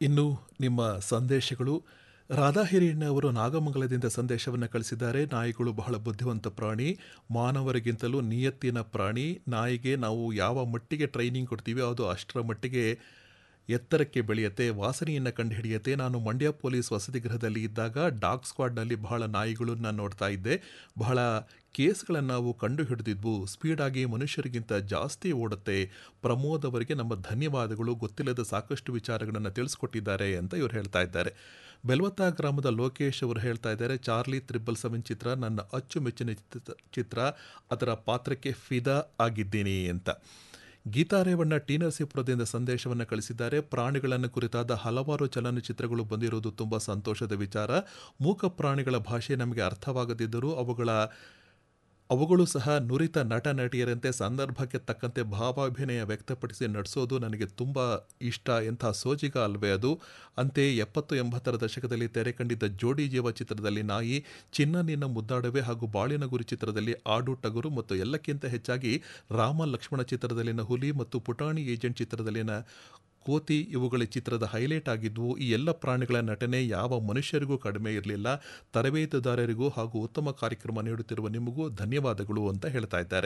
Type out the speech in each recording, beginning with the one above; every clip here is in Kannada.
ಇನ್ನು ನಿಮ್ಮ ಸಂದೇಶಗಳು. ರಾಧಾ ಹಿರಿಯಣ್ಣ ಅವರು ನಾಗಮಂಗಲದಿಂದ ಸಂದೇಶವನ್ನು ಕಳಿಸಿದ್ದಾರೆ. ನಾಯಿಗಳು ಬಹಳ ಬುದ್ಧಿವಂತ ಪ್ರಾಣಿ, ಮಾನವರಿಗಿಂತಲೂ ನಿಯತ್ತಿನ ಪ್ರಾಣಿ. ನಾಯಿಗೆ ನಾವು ಯಾವ ಮಟ್ಟಿಗೆ ಟ್ರೈನಿಂಗ್ ಕೊಡ್ತೀವಿ ಅದು ಅಷ್ಟರ ಮಟ್ಟಿಗೆ ಎತ್ತರಕ್ಕೆ ಬೆಳೆಯುತ್ತೆ, ವಾಸನೆಯನ್ನು ಕಂಡುಹಿಡಿಯುತ್ತೆ. ನಾನು ಮಂಡ್ಯ ಪೊಲೀಸ್ ವಸತಿ ಗೃಹದಲ್ಲಿ ಇದ್ದಾಗ ಡಾಗ್ ಸ್ಕ್ವಾಡ್ನಲ್ಲಿ ಬಹಳ ನಾಯಿಗಳನ್ನು ನೋಡ್ತಾ ಇದ್ದೆ. ಬಹಳ ಕೇಸ್ಗಳನ್ನು ನಾವು ಕಂಡು ಹಿಡಿದಿದ್ವು. ಸ್ಪೀಡಾಗಿ ಮನುಷ್ಯರಿಗಿಂತ ಜಾಸ್ತಿ ಓಡುತ್ತೆ. ಪ್ರಮೋದ್ ಅವರಿಗೆ ನಮ್ಮ ಧನ್ಯವಾದಗಳು, ಗೊತ್ತಿಲ್ಲದ ಸಾಕಷ್ಟು ವಿಚಾರಗಳನ್ನು ತಿಳಿಸ್ಕೊಟ್ಟಿದ್ದಾರೆ ಅಂತ ಇವರು ಹೇಳ್ತಾ ಇದ್ದಾರೆ. ಬೆಲ್ವತ್ತಾ ಗ್ರಾಮದ ಲೋಕೇಶ್ ಅವರು ಹೇಳ್ತಾ ಇದ್ದಾರೆ, ಚಾರ್ಲಿ 777 ಚಿತ್ರ ನನ್ನ ಅಚ್ಚುಮೆಚ್ಚಿನ ಚಿತ್ರ, ಅದರ ಪಾತ್ರಕ್ಕೆ ಫಿದಾ ಆಗಿದ್ದೀನಿ ಅಂತ. ಗೀತಾ ರೇವಣ್ಣ ಟಿ ನರಸೀಪುರದಿಂದ ಸಂದೇಶವನ್ನು ಕಳಿಸಿದ್ದಾರೆ. ಪ್ರಾಣಿಗಳನ್ನು ಕುರಿತಾದ ಹಲವಾರು ಚಲನಚಿತ್ರಗಳು ಬಂದಿರುವುದು ತುಂಬ ಸಂತೋಷದ ವಿಚಾರ. ಮೂಕ ಪ್ರಾಣಿಗಳ ಭಾಷೆ ನಮಗೆ ಅರ್ಥವಾಗದಿದ್ದರೂ ಅವುಗಳು ಸಹ ನುರಿತ ನಟ ನಟಿಯರಂತೆ ಸಂದರ್ಭಕ್ಕೆ ತಕ್ಕಂತೆ ಭಾವಾಭಿನಯ ವ್ಯಕ್ತಪಡಿಸಿ ನಟಿಸೋದು ನನಗೆ ತುಂಬ ಇಷ್ಟ. ಎಂಥ ಸೋಜಿಗ ಅಲ್ವೇ ಅದು. ಅಂತೆಯೇ 70-80ರ ದಶಕದಲ್ಲಿ ತೆರೆ ಕಂಡಿದ್ದ ಜೋಡಿ ಜೀವ ಚಿತ್ರದಲ್ಲಿ ನಾಯಿ, ಚಿನ್ನ ನಿನ್ನ ಮುದ್ದಾಡವೆ ಹಾಗೂ ಬಾಳಿನ ಗುರಿ ಚಿತ್ರದಲ್ಲಿ ಆಡು ಟಗರು ಮತ್ತು ಎಲ್ಲಕ್ಕಿಂತ ಹೆಚ್ಚಾಗಿ ರಾಮ ಲಕ್ಷ್ಮಣ ಚಿತ್ರದಲ್ಲಿನ ಹುಲಿ ಮತ್ತು ಪುಟಾಣಿ ಏಜೆಂಟ್ ಚಿತ್ರದಲ್ಲಿನ ಕೋತಿ ಇವುಗಳ ಚಿತ್ರದ ಹೈಲೈಟ್ ಆಗಿದ್ವು. ಈ ಎಲ್ಲ ಪ್ರಾಣಿಗಳ ನಟನೆ ಯಾವ ಮನುಷ್ಯರಿಗೂ ಕಡಿಮೆ ಇರಲಿಲ್ಲ. ತರಬೇತುದಾರರಿಗೂ ಹಾಗೂ ಉತ್ತಮ ಕಾರ್ಯಕ್ರಮ ನೀಡುತ್ತಿರುವ ನಿಮಗೂ ಧನ್ಯವಾದಗಳು ಅಂತ ಹೇಳ್ತಾ ಇದ್ದಾರೆ.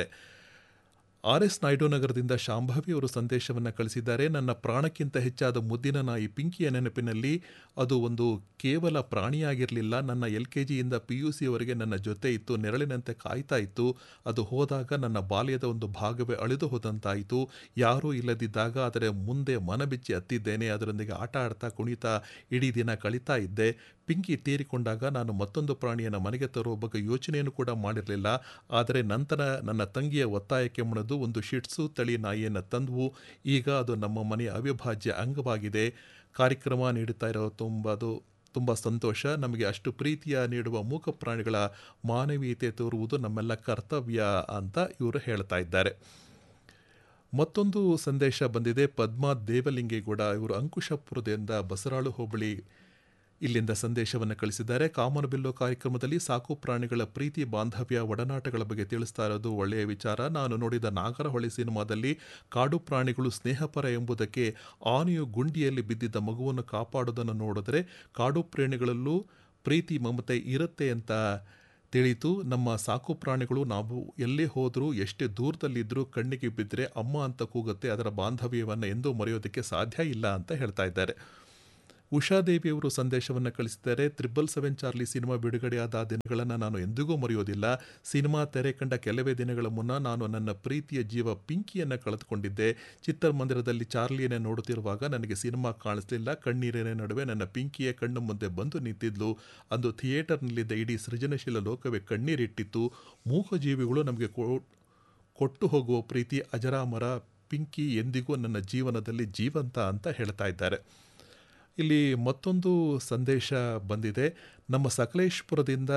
RS ನಾಯ್ಡು ನಗರದಿಂದ ಶಾಂಭವಿ ಅವರು ಸಂದೇಶವನ್ನು ಕಳಿಸಿದ್ದಾರೆ. ನನ್ನ ಪ್ರಾಣಕ್ಕಿಂತ ಹೆಚ್ಚಾದ ಮುದ್ದಿನ ನಾಯಿ ಪಿಂಕಿಯ ನೆನಪಿನಲ್ಲಿ ಅದು ಒಂದು ಕೇವಲ ಪ್ರಾಣಿಯಾಗಿರಲಿಲ್ಲ. ನನ್ನ LKGಯಿಂದ PUCವರೆಗೆ ನನ್ನ ಜೊತೆ ಇತ್ತು, ನೆರಳಿನಂತೆ ಕಾಯ್ತಾ ಇತ್ತು. ಅದು ಹೋದಾಗ ನನ್ನ ಬಾಲ್ಯದ ಒಂದು ಭಾಗವೇ ಅಳಿದು ಹೋದಂತಾಯಿತು. ಯಾರೂ ಇಲ್ಲದಿದ್ದಾಗ ಅದರ ಮುಂದೆ ಮನಬಿಚ್ಚಿ ಹತ್ತಿದ್ದೇನೆ. ಅದರೊಂದಿಗೆ ಆಟ ಆಡ್ತಾ ಕುಣಿತಾ ಇಡೀ ದಿನ ಕಳೀತಾ ಇದ್ದೆ. ಪಿಂಕಿ ತೀರಿಕೊಂಡಾಗ ನಾನು ಮತ್ತೊಂದು ಪ್ರಾಣಿಯನ್ನು ಮನೆಗೆ ತರುವ ಬಗ್ಗೆ ಯೋಚನೆಯನ್ನು ಕೂಡ ಮಾಡಿರಲಿಲ್ಲ. ಆದರೆ ನಂತರ ನನ್ನ ತಂಗಿಯ ಒತ್ತಾಯಕ್ಕೆ ಮಣಿದು ಒಂದು ಶಿಟ್ಸು ತಳಿ ನಾಯಿಯನ್ನು ತಂದವು. ಈಗ ಅದು ನಮ್ಮ ಮನೆಯ ಅವಿಭಾಜ್ಯ ಅಂಗವಾಗಿದೆ. ಕಾರ್ಯಕ್ರಮ ನೀಡುತ್ತಾ ಇರೋ ತುಂಬ ಸಂತೋಷ. ನಮಗೆ ಅಷ್ಟು ಪ್ರೀತಿಯ ನೀಡುವ ಮೂಕ ಪ್ರಾಣಿಗಳ ಮಾನವೀಯತೆ ತೋರುವುದು ನಮ್ಮೆಲ್ಲ ಕರ್ತವ್ಯ ಅಂತ ಇವರು ಹೇಳ್ತಾ ಇದ್ದಾರೆ. ಮತ್ತೊಂದು ಸಂದೇಶ ಬಂದಿದೆ. ಪದ್ಮಾ ದೇವಲಿಂಗೇಗೌಡ ಇವರು ಅಂಕುಶಪುರದಿಂದ ಬಸರಾಳು ಹೋಬಳಿ ಇಲ್ಲಿಂದ ಸಂದೇಶವನ್ನು ಕಳಿಸಿದ್ದಾರೆ. ಕಾಮನಬಿಲ್ಲು ಕಾರ್ಯಕ್ರಮದಲ್ಲಿ ಸಾಕು ಪ್ರಾಣಿಗಳ ಪ್ರೀತಿ, ಬಾಂಧವ್ಯ, ಒಡನಾಟಗಳ ಬಗ್ಗೆ ತಿಳಿಸ್ತಾ ಇರೋದು ಒಳ್ಳೆಯ ವಿಚಾರ. ನಾನು ನೋಡಿದ ನಾಗರಹೊಳೆ ಸಿನಿಮಾದಲ್ಲಿ ಕಾಡು ಪ್ರಾಣಿಗಳು ಸ್ನೇಹಪರ ಎಂಬುದಕ್ಕೆ ಆನೆಯು ಗುಂಡಿಯಲ್ಲಿ ಬಿದ್ದಿದ್ದ ಮಗುವನ್ನು ಕಾಪಾಡೋದನ್ನು ನೋಡಿದ್ರೆ ಕಾಡು ಪ್ರಾಣಿಗಳಲ್ಲೂ ಪ್ರೀತಿ ಮಮತೆ ಇರುತ್ತೆ ಅಂತ ತಿಳಿಯಿತು. ನಮ್ಮ ಸಾಕು ಪ್ರಾಣಿಗಳು ನಾವು ಎಲ್ಲೇ ಹೋದರೂ ಎಷ್ಟೇ ದೂರದಲ್ಲಿದ್ದರೂ ಕಣ್ಣಿಗೆ ಬಿದ್ದರೆ ಅಮ್ಮ ಅಂತ ಕೂಗುತ್ತೆ. ಅದರ ಬಾಂಧವ್ಯವನ್ನು ಎಂದೂ ಮರೆಯೋದಕ್ಕೆ ಸಾಧ್ಯ ಇಲ್ಲ ಅಂತ ಹೇಳ್ತಾ ಇದ್ದಾರೆ. ಉಷಾದೇವಿಯವರು ಸಂದೇಶವನ್ನು ಕಳಿಸಿದ್ದಾರೆ. 777 ಚಾರ್ಲಿ ಸಿನಿಮಾ ಬಿಡುಗಡೆಯಾದ ದಿನಗಳನ್ನು ನಾನು ಎಂದಿಗೂ ಮರೆಯೋದಿಲ್ಲ. ಸಿನಿಮಾ ತೆರೆ ಕಂಡ ಕೆಲವೇ ದಿನಗಳ ಮುನ್ನ ನಾನು ನನ್ನ ಪ್ರೀತಿಯ ಜೀವ ಪಿಂಕಿಯನ್ನು ಕಳೆದುಕೊಂಡಿದ್ದೆ. ಚಿತ್ರಮಂದಿರದಲ್ಲಿ ಚಾರ್ಲಿಯನ್ನೇ ನೋಡುತ್ತಿರುವಾಗ ನನಗೆ ಸಿನಿಮಾ ಕಾಣಿಸಲಿಲ್ಲ. ಕಣ್ಣೀರಿನ ನಡುವೆ ನನ್ನ ಪಿಂಕಿಯ ಕಣ್ಣು ಮುಂದೆ ಬಂದು ನಿಂತಿದ್ಲು. ಅಂದು ಥಿಯೇಟರ್ನಲ್ಲಿದ್ದ ಇಡೀ ಸೃಜನಶೀಲ ಲೋಕವೇ ಕಣ್ಣೀರಿಟ್ಟಿತ್ತು. ಮೂಕಜೀವಿಗಳು ನಮಗೆ ಕೊಟ್ಟು ಹೋಗುವ ಪ್ರೀತಿ ಅಜರಾಮರ. ಪಿಂಕಿ ಎಂದಿಗೂ ನನ್ನ ಜೀವನದಲ್ಲಿ ಜೀವಂತ ಅಂತ ಹೇಳ್ತಾ ಇದ್ದಾರೆ. ಇಲ್ಲಿ ಮತ್ತೊಂದು ಸಂದೇಶ ಬಂದಿದೆ. ನಮ್ಮ ಸಕಲೇಶ್ಪುರದಿಂದ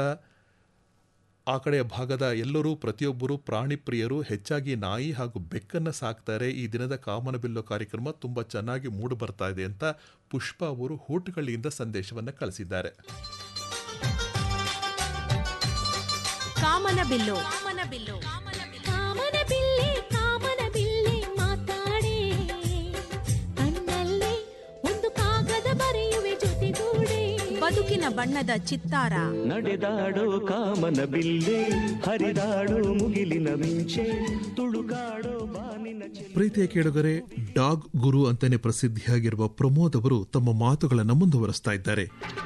ಆ ಕಡೆಯ ಭಾಗದ ಎಲ್ಲರೂ ಪ್ರತಿಯೊಬ್ಬರು ಪ್ರಾಣಿ ಪ್ರಿಯರು, ಹೆಚ್ಚಾಗಿ ನಾಯಿ ಹಾಗೂ ಬೆಕ್ಕನ್ನು ಸಾಕ್ತಾರೆ. ಈ ದಿನದ ಕಾಮನಬಿಲ್ಲು ಕಾರ್ಯಕ್ರಮ ತುಂಬ ಚೆನ್ನಾಗಿ ಮೂಡಿ ಬರ್ತಾ ಇದೆ ಅಂತ ಪುಷ್ಪ ಅವರು ಹೂಟುಗಳಿಂದ ಸಂದೇಶವನ್ನು ಕಳಿಸಿದ್ದಾರೆ. ಕಾಮನಬಿಲ್ಲು ಬದುಕಿನ ಬಣ್ಣದ ಚಿತ್ತಾರ. ನಡೆದಾಡೋ ಕಾಮನ ಬಿಲ್ಲೆ, ಹರಿದಾಡೋ ಮುಗಿಲಿನ ಮಿಂಚೆ, ತುಳುಕಾಡೋ ಬಾನಿನ. ಪ್ರೀತಿಯ ಕೇಳುಗರೆ, ಡಾಗ್ ಗುರು ಅಂತಾನೆ ಪ್ರಸಿದ್ಧಿಯಾಗಿರುವ ಪ್ರಮೋದ್ ಅವರು ತಮ್ಮ ಮಾತುಗಳನ್ನು ಮುಂದುವರಿಸ್ತಾ ಇದ್ದಾರೆ.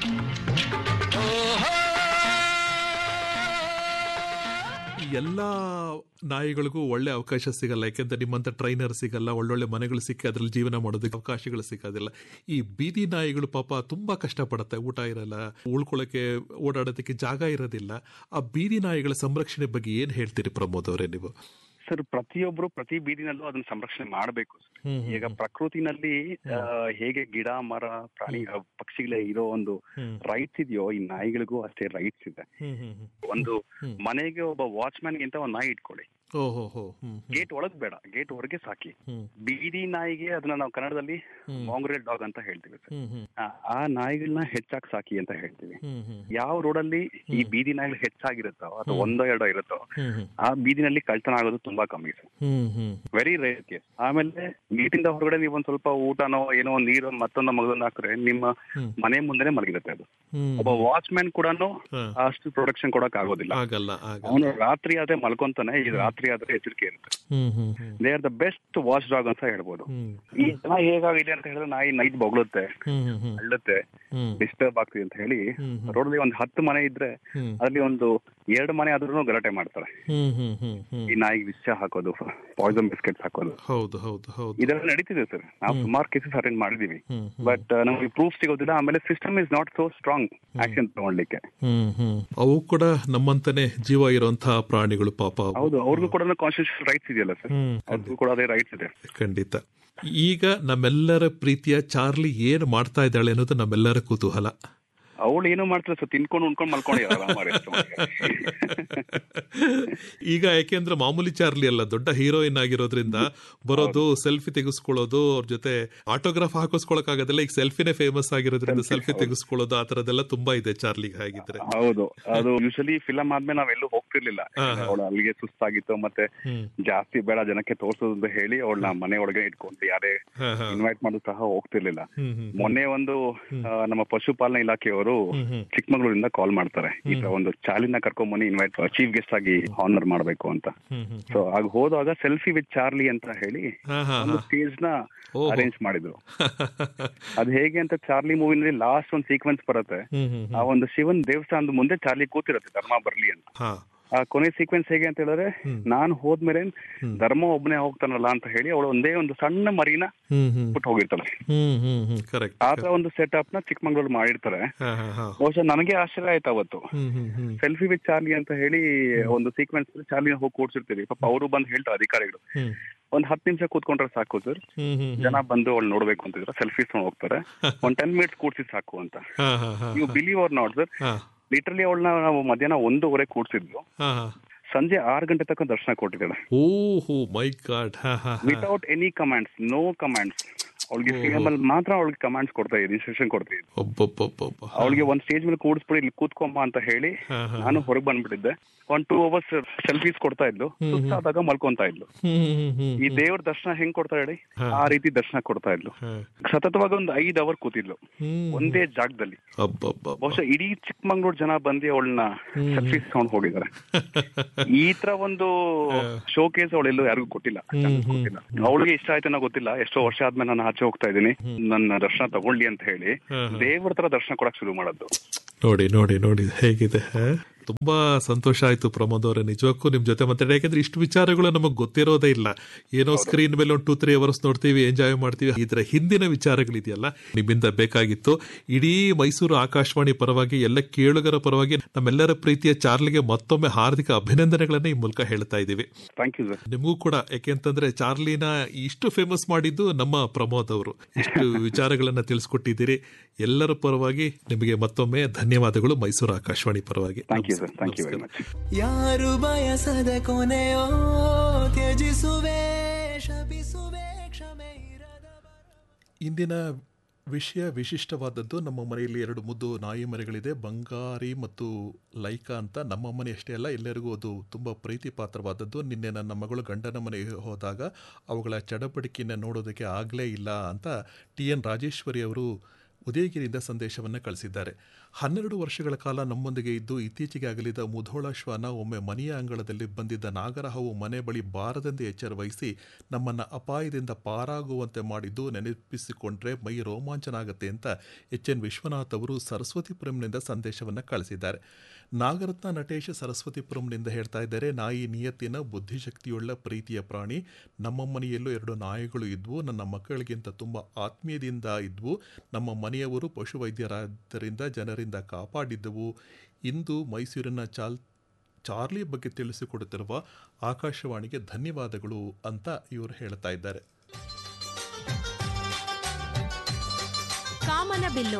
ಎಲ್ಲ ನಾಯಿಗಳಿಗೂ ಒಳ್ಳೆ ಅವಕಾಶ ಸಿಗಲ್ಲ, ಯಾಕೆಂದ್ರೆ ನಿಮ್ಮಂತ ಟ್ರೈನರ್ ಸಿಗಲ್ಲ, ಒಳ್ಳೊಳ್ಳೆ ಮನೆಗಳು ಸಿಕ್ಕಿ ಅದ್ರಲ್ಲಿ ಜೀವನ ಮಾಡೋದಕ್ಕೆ ಅವಕಾಶಗಳು ಸಿಗೋದಿಲ್ಲ. ಈ ಬೀದಿ ನಾಯಿಗಳು ಪಾಪ ತುಂಬಾ ಕಷ್ಟಪಡುತ್ತೆ, ಊಟ ಇರಲ್ಲ, ಉಳ್ಕೊಳ್ಳೋಕೆ ಓಡಾಡೋದಕ್ಕೆ ಜಾಗ ಇರೋದಿಲ್ಲ. ಆ ಬೀದಿ ನಾಯಿಗಳ ಸಂರಕ್ಷಣೆ ಬಗ್ಗೆ ಏನ್ ಹೇಳ್ತೀರಿ ಪ್ರಮೋದ್ ಅವರೇ ನೀವು? ಸರ್, ಪ್ರತಿಯೊಬ್ರು ಪ್ರತಿ ಬೀದಿನಲ್ಲೂ ಅದನ್ನ ಸಂರಕ್ಷಣೆ ಮಾಡಬೇಕು. ಈಗ ಪ್ರಕೃತಿನಲ್ಲಿ ಹೇಗೆ ಗಿಡ ಮರ ಪ್ರಾಣಿ ಪಕ್ಷಿಗಳೇ ಇರೋ ಒಂದು ರೈಟ್ಸ್ ಇದೆಯೋ, ಈ ನಾಯಿಗಳಿಗೂ ಅಷ್ಟೇ ರೈಟ್ಸ್ ಇದೆ. ಒಂದು ಮನೆಗೆ ಒಬ್ಬ ವಾಚ್ಮ್ಯಾನ್ ಗಿಂತ ಒಂದು ನಾಯಿ ಇಟ್ಕೊಳ್ಳಿ, ಗೇಟ್ ಒಳಗ್ ಬೇಡ, ಗೇಟ್ ಹೊರಗೆ ಸಾಕಿ. ಬೀದಿ ನಾಯಿಗೆ ಅದನ್ನ ನಾವು ಕನ್ನಡದಲ್ಲಿ ಮಾಂಗ್ರೇಲ್ ಡಾಗ್ ಅಂತ ಹೇಳ್ತೀವಿ ಸರ್. ಆ ನಾಯಿಗಳನ್ನ ಹೆಚ್ಚಾಗಿ ಸಾಕಿ ಅಂತ ಹೇಳ್ತೀವಿ. ಯಾವ ರೋಡಲ್ಲಿ ಈ ಬೀದಿ ನಾಯಿಗಳು ಹೆಚ್ಚಾಗಿರುತ್ತೋ ಅಥವಾ ಒಂದೋ ಎರಡೋ ಇರುತ್ತೋ ಆ ಬೀದಿನಲ್ಲಿ ಕಳ್ತನ ಆಗೋದು ತುಂಬಾ ಕಮ್ಮಿ ಸರ್, ವೆರಿ ರೇರ್ ಕೇಸ್. ಆಮೇಲೆ ಗೇಟಿಂದ ಹೊರಗಡೆ ನೀವು ಒಂದ್ ಸ್ವಲ್ಪ ಊಟನೋ ಏನೋ ನೀರು ಮತ್ತೊಂದು ಮಗದನ್ನ ಹಾಕ್ರೆ ನಿಮ್ಮ ಮನೆ ಮುಂದೆನೆ ಮಲಗಿರುತ್ತೆ ಅದು. ಒಬ್ಬ ವಾಚ್ಮ್ಯಾನ್ ಕೂಡ ಅಷ್ಟು ಪ್ರೊಟೆಕ್ಷನ್ ಕೊಡಕ್ ಆಗೋದಿಲ್ಲ. ಅವನು ರಾತ್ರಿ ಆದ್ರೆ ಮಲ್ಕೊಂತಾನೆ, ಈ ರಾತ್ರಿ ಆದ್ರೆ ಎಚ್ಚರಿಕೆ ಇರುತ್ತೆ. They are the best watch dog ಅಂತ ಹೇಳ್ಬೋದು. ಈ ಜನ ಹೇಗಾಗಿದೆ ಅಂತ ಹೇಳಿದ್ರೆ ನಾಯಿ ನೈಟ್ ಬೊಗಳುತ್ತೆ, ಅಳ್ಳುತ್ತೆ, ಡಿಸ್ಟರ್ಬ್ ಆಗ್ತಿದೆ ಅಂತ ಹೇಳಿ ರೋಡಲ್ಲಿ ಒಂದು 10 ಮನೆ ಇದ್ರೆ ಅದ್ರಲ್ಲಿ ಒಂದು 2 ಮನೆ ಆದ್ರೂ ಗಲಾಟೆ ಮಾಡ್ತಾರೆ. ಈ ನಾಯಿಗೆ ವಿಷ ಹಾಕೋದು, ಪಾಯ್ಸನ್ ಬಿಸ್ಕೆಟ್ಸ್ ಹಾಕೋದು, ಇದೆಲ್ಲ ನಡೀತಿದೆ ಸರ್. ನಾವು ಸುಮಾರು ಕೇಸಸ್ ಅಟೆಂಡ್ ಮಾಡಿದೀವಿ, ಬಟ್ ನಮಗೆ ಪ್ರೂಫ್ ಸಿಗೋದಿಲ್ಲ. ಆಮೇಲೆ system is not so strong action ತಗೊಳ್ಳಿಕ್ಕೆ. ಅವು ಕೂಡ ನಮ್ಮಂತಾನೆ ಜೀವ ಇರುವಂತಹ ಪ್ರಾಣಿಗಳು ಪಾಪ. ಹೌದು, ಅವ್ರಿಗೂ ಕೂಡ ಕಾನ್ಸ್ಟಿಟ್ಯೂಷನಲ್ ರೈಟ್ಸ್ ಇದೆಯಲ್ಲ ಸರ್, ಅವ್ರಿಗೂ ಕೂಡ ಅದೇ ರೈಟ್ಸ್ ಇದೆ. ಖಂಡಿತ. ಈಗ ನಮ್ಮೆಲ್ಲರ ಪ್ರೀತಿಯ ಚಾರ್ಲಿ ಏನು ಮಾಡ್ತಾ ಇದ್ದಾಳೆ ಅನ್ನೋದು ನಮ್ಮೆಲ್ಲರ ಕುತೂಹಲ. ಅವಳು ಏನೋ ಮಾಡ್ತಾರೆ ಸರ್, ತಿನ್ಕೊಂಡು ಉಣ್ಕೊಂಡು ಮಲ್ಕೊಂಡು. ಈಗ ಯಾಕೆಂದ್ರೆ ಮಾಮೂಲಿ ಚಾರ್ಲಿ ಅಲ್ಲ, ದೊಡ್ಡ ಹೀರೋಯಿನ್ ಆಗಿರೋದ್ರಿಂದ ಬರೋದು, ಸೆಲ್ಫಿ ತೆಗೆಸ್ಕೊಳ್ಳೋದು, ಅವ್ರ ಜೊತೆ ಆಟೋಗ್ರಾಫ್ ಹಾಕಿಸ್ಕೊಳಕ್ ಆಗೋದಿಲ್ಲ. ಈಗ ಸೆಲ್ಫಿನೇ ಫೇಮಸ್ ಆಗಿರೋದ್ರಿಂದ ಸೆಲ್ಫಿ ತೆಗೆಸ್ಕೊಳ್ಳೋದು, ಆ ತರದೆಲ್ಲ ತುಂಬಾ ಇದೆ ಚಾರ್ಲಿಗೆ. ಹಾಗಿದ್ರೆ ಹೌದು, ಅದು ಯೂಶಲಿ ಫಿಲಂ ಆದ್ಮೇಲೆ ನಾವೆಲ್ಲೂ ಹೋಗ್ತಿರ್ಲಿಲ್ಲ. ಅವಳು ಅಲ್ಲಿಗೆ ಸುಸ್ತಾಗಿತ್ತು, ಮತ್ತೆ ಜಾಸ್ತಿ ಬೇಡ ಜನಕ್ಕೆ ತೋರ್ಸೋದು ಅಂತ ಹೇಳಿ ಅವಳನ್ನ ಮನೆ ಒಳಗೆ ಇಟ್ಕೊಂಡು ಯಾರೇ ಇನ್ವೈಟ್ ಮಾಡೋದು ಸಹ ಹೋಗ್ತಿರ್ಲಿಲ್ಲ. ಮೊನ್ನೆ ಒಂದು ನಮ್ಮ ಪಶುಪಾಲನಾ ಇಲಾಖೆಯವರು ಚಿಕ್ಕಮಗಳೂರಿಂದ ಕಾಲ್ ಮಾಡ್ತಾರೆ, ಈ ತರ ಒಂದು ಚಾರ್ಲಿನ ಕರ್ಕೊಂಡ್ಬನ್ನಿ, ಇನ್ವೈಟ್ ಚೀಫ್ ಗೆಸ್ಟ್ ಆಗಿ ಆನರ್ ಮಾಡ್ಬೇಕು ಅಂತ. ಸೊ ಆಗ ಹೋದಾಗ ಸೆಲ್ಫಿ ವಿತ್ ಚಾರ್ಲಿ ಅಂತ ಹೇಳಿ ಒಂದು ಸ್ಟೇಜ್ ನ ಅರೇಂಜ್ ಮಾಡಿದ್ರು. ಅದು ಹೇಗೆ ಅಂತ ಚಾರ್ಲಿ ಮೂವಿನಲ್ಲಿ ಲಾಸ್ಟ್ ಒಂದು ಸೀಕ್ವೆನ್ಸ್ ಬರುತ್ತೆ. ಆ ಒಂದು ಶಿವನ್ ದೇವಸ್ಥಾನದ ಮುಂದೆ ಚಾರ್ಲಿ ಕೂತಿರುತ್ತೆ ಧರ್ಮ ಬರ್ಲಿ ಅಂತ. ಆ ಕೊನೆ ಸೀಕ್ವೆನ್ಸ್ ಹೇಗೆ ಅಂತ ಹೇಳಿದ್ರೆ, ನಾನು ಹೋದ್ಮೇಲೆ ಧರ್ಮ ಒಬ್ಬನೇ ಹೋಗ್ತಾನಲ್ಲ ಅಂತ ಹೇಳಿ ಅವಳು ಒಂದೇ ಒಂದು ಸಣ್ಣ ಮರಿನ ಬಿಟ್ಟು ಹೋಗಿರ್ತಾಳೆ. ಆತರ ಒಂದು ಸೆಟಪ್ ನ ಚಿಕ್ಕಮಂಗ್ಳೂರ್ ಮಾಡಿರ್ತಾರೆ. ಬಹುಶಃ ನನಗೆ ಆಶ್ಚರ್ಯ ಆಯ್ತು ಅವತ್ತು. ಸೆಲ್ಫಿ ವಿತ್ ಚಾರ್ಲಿ ಅಂತ ಹೇಳಿ ಒಂದು ಸೀಕ್ವೆನ್ಸ್ ಚಾರ್ಲಿನ ಹೋಗಿ ಕೂಡ್ಸಿರ್ತೀವಿ. ಪಾಪ ಅವರು ಬಂದು ಹೇಳ್ತಾರೆ ಅಧಿಕಾರಿಗಳು, ಒಂದ್ 10 ನಿಮಿಷ ಕೂತ್ಕೊಂಡ್ರೆ ಸಾಕು ಸರ್, ಜನ ಬಂದು ಅವಳು ನೋಡ್ಬೇಕು ಅಂತಿದ್ರೆ ಸೆಲ್ಫೀಸ್ ಹೋಗ್ತಾರೆ, ಒಂದ್ 10 ಮಿನಿಟ್ಸ್ ಕೂಡ್ಸಿ ಸಾಕು ಅಂತ. You believe R not sir, literally ಅವಳನ್ನ ನಾವು ಮಧ್ಯಾಹ್ನ 1:00 ಕೂಡ್ಸಿದ್ವಿ, ಸಂಜೆ 6 ಗಂಟೆ ತನಕ ದರ್ಶನ ಕೊಟ್ಟಿದ್ದಾಳೆ. Without any commands, no commands. ಅವಳಿಗೆ ಫಿಲಮ್ ಅಲ್ಲಿ ಮಾತ್ರ ಅವಳಿಗೆ ಕಮಾಂಡ್ಸ್ ಕೊಡ್ತಾ ಇದ್ದೀನಿ, ಇನ್ಸ್ಟ್ರಕ್ಷನ್ ಕೊಡ್ತಾ ಇದ್ದೀನಿ. ಅವಳಿಗೆ ಒಂದ್ ಸ್ಟೇಜ್ ಮೇಲೆ ಕೂಡಿಸ್ಬಿಡಿ, ಇಲ್ಲಿ ಕೂತ್ಕೊಂಬ ಅಂತ ಹೇಳಿ ನಾನು ಹೊರಗೆ ಬಂದ್ಬಿಟ್ಟಿದ್ದೆ. 1-2 ಅವರ್ಸ್ ಸೆಲ್ಫೀಸ್ ಕೊಡ್ತಾ ಇದ್ಲು, ಸುಸ್ತಾದಾಗ ಮಲ್ಕೊಂತಾ ಇದ್ಲು. ಈ ದೇವ್ರ ದರ್ಶನ ಹೆಂಗ್ ಕೊಡ್ತಾ ಹೇಳಿ, ಆ ರೀತಿ ದರ್ಶನ ಕೊಡ್ತಾ ಇದ್ಲು. ಸತತವಾಗಿ ಒಂದು 5 ಅವರ್ ಕೂತಿದ್ಲು ಒಂದೇ ಜಾಗದಲ್ಲಿ. ಬಹುಶಃ ಇಡೀ ಚಿಕ್ಕಮಂಗ್ಳೂರ್ ಜನ ಬಂದು ಅವಳನ್ನ ಸೆಲ್ಫೀಸ್ ತಗೊಂಡು ಹೋಗಿದ್ದಾರೆ. ಈ ತರ ಒಂದು ಶೋ ಕೇಸ್ ಅವಳೆಲ್ಲೂ ಯಾರಿಗೂ ಕೊಟ್ಟಿಲ್ಲ. ಅವಳಿಗೆ ಇಷ್ಟ ಆಯ್ತು ಅನ್ನೋ ಗೊತ್ತಿಲ್ಲ. ಎಷ್ಟೋ ವರ್ಷ ಆದ್ಮೇಲೆ ನಾನು ಆಚೆ ಹೋಗ್ತಾ ಇದ್ದೀನಿ, ನನ್ನ ದರ್ಶನ ತಗೊಳ್ಳಿ ಅಂತ ಹೇಳಿ ದೇವ್ರ ತರ ದರ್ಶನ ಕೊಡಕ್ ಶುರು ಮಾಡೋದು. ನೋಡಿ ನೋಡಿ ನೋಡಿ ಹೇಗಿದೆ. ತುಂಬಾ ಸಂತೋಷ ಆಯ್ತು ಪ್ರಮೋದ್ ಅವರೇ, ನಿಜಕ್ಕೂ ನಿಮ್ ಜೊತೆ ಮಾತಾಡಿ. ಯಾಕಂದ್ರೆ ಇಷ್ಟು ವಿಚಾರಗಳು ನಮಗ್ ಗೊತ್ತಿರೋದೇ ಇಲ್ಲ. ಏನೋ ಸ್ಕ್ರೀನ್ ಮೇಲೆ ಒಂದು 2-3 ಅವರ್ಸ್ ನೋಡ್ತೀವಿ, ಎಂಜಾಯ್ ಮಾಡ್ತೀವಿ. ಇದರ ಹಿಂದಿನ ವಿಚಾರಗಳಿದೆಯಲ್ಲ ನಿಮ್ಮಿಂದ ಬೇಕಾಗಿತ್ತು. ಇಡೀ ಮೈಸೂರು ಆಕಾಶವಾಣಿ ಪರವಾಗಿ, ಎಲ್ಲ ಕೇಳುಗರ ಪರವಾಗಿ ನಮ್ಮೆಲ್ಲರ ಪ್ರೀತಿಯ ಚಾರ್ಲಿಗೆ ಮತ್ತೊಮ್ಮೆ ಹಾರ್ದಿಕ ಅಭಿನಂದನೆಗಳನ್ನ ಈ ಮೂಲಕ ಹೇಳ್ತಾ ಇದ್ದೀವಿ. ನಿಮಗೂ ಕೂಡ, ಯಾಕೆಂತಂದ್ರೆ ಚಾರ್ಲಿನ ಇಷ್ಟು ಫೇಮಸ್ ಮಾಡಿದ್ದು ನಮ್ಮ ಪ್ರಮೋದ್ ಅವರು. ಇಷ್ಟು ವಿಚಾರಗಳನ್ನ ತಿಳಿಸ್ಕೊಟ್ಟಿದ್ದೀರಿ. ಎಲ್ಲರ ಪರವಾಗಿ ನಿಮಗೆ ಮತ್ತೊಮ್ಮೆ ಧನ್ಯವಾದಗಳು, ಮೈಸೂರು ಆಕಾಶವಾಣಿ ಪರವಾಗಿ. ಯಾರು ಬಯಸದ ಕೊನೆಯೋ ತ್ಯಜಿಸುವೆ, ಶಪಿಸುವೆ, ಕ್ಷಮೆ ಇರದ. ಇಂದಿನ ವಿಷಯ ವಿಶಿಷ್ಟವಾದದ್ದು. ನಮ್ಮ ಮನೆಯಲ್ಲಿ 2 ಮುದ್ದು ನಾಯಿ ಮರಿಗಳಿದೆ, ಬಂಗಾರಿ ಮತ್ತು ಲೈಕಾ ಅಂತ. ನಮ್ಮ ಮನೆ ಅಷ್ಟೇ ಅಲ್ಲ, ಎಲ್ಲರಿಗೂ ಅದು ತುಂಬ ಪ್ರೀತಿ ಪಾತ್ರವಾದದ್ದು. ನಿನ್ನೆ ನನ್ನ ಮಗಳು ಗಂಡನ ಮನೆಗೆ ಹೋದಾಗ ಅವುಗಳ ಚಡಪಡಿಕೆಯನ್ನು ನೋಡೋದಕ್ಕೆ ಆಗಲೇ ಇಲ್ಲ ಅಂತ TN ರಾಜೇಶ್ವರಿ ಅವರು ಉದಯಗಿರಿಯಿಂದ ಸಂದೇಶವನ್ನು ಕಳಿಸಿದ್ದಾರೆ. 12 ವರ್ಷಗಳ ಕಾಲ ನಮ್ಮೊಂದಿಗೆ ಇದ್ದು ಇತ್ತೀಚೆಗೆ ಅಗಲಿದ ಮುಧೋಳ ಶ್ವಾನ ಒಮ್ಮೆ ಮನೆಯ ಅಂಗಳದಲ್ಲಿ ಬಂದಿದ್ದ ನಾಗರಹಾವು ಮನೆ ಬಳಿ ಬಾರದೆಂದು ಎಚ್ಚರ ವಹಿಸಿ ನಮ್ಮನ್ನು ಅಪಾಯದಿಂದ ಪಾರಾಗುವಂತೆ ಮಾಡಿದ್ದು ನೆನಪಿಸಿಕೊಂಡ್ರೆ ಮೈ ರೋಮಾಂಚನ ಆಗುತ್ತೆ ಅಂತ HN ವಿಶ್ವನಾಥ್ ಅವರು ಸರಸ್ವತಿಪುರಂನಿಂದ ಸಂದೇಶವನ್ನು ಕಳಿಸಿದ್ದಾರೆ. ನಾಗರತ್ನ ನಟೇಶ್ ಸರಸ್ವತಿಪುರಂನಿಂದ ಹೇಳ್ತಾ ಇದ್ದಾರೆ, ನಾಯಿ ನಿಯತ್ತಿನ ಬುದ್ಧಿಶಕ್ತಿಯುಳ್ಳ ಪ್ರೀತಿಯ ಪ್ರಾಣಿ. ನಮ್ಮ ಮನೆಯಲ್ಲೂ 2 ನಾಯಿಗಳು ಇದ್ವು. ನನ್ನ ಮಕ್ಕಳಿಗಿಂತ ತುಂಬ ಆತ್ಮೀಯದಿಂದ ಇದ್ವು. ನಮ್ಮ ಮನೆಯವರು ಪಶುವೈದ್ಯರಾದ್ದರಿಂದ ಜನರಿಂದ ಕಾಪಾಡಿದ್ದವು. ಇಂದು ಮೈಸೂರಿನ ಚಾರ್ಲಿ ಬಗ್ಗೆ ತಿಳಿಸಿಕೊಡುತ್ತಿರುವ ಆಕಾಶವಾಣಿಗೆ ಧನ್ಯವಾದಗಳು ಅಂತ ಇವರು ಹೇಳ್ತಾ ಇದ್ದಾರೆ. ಕಾಮನಬಿಲ್ಲು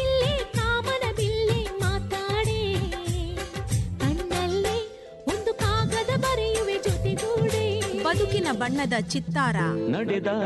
ಮಾತಾಡೆ ಕಣ್ಣಲ್ಲೇ ಒಂದು ಬಣ್ಣದ ಚಿತ್ತಾರ ನಡೆದ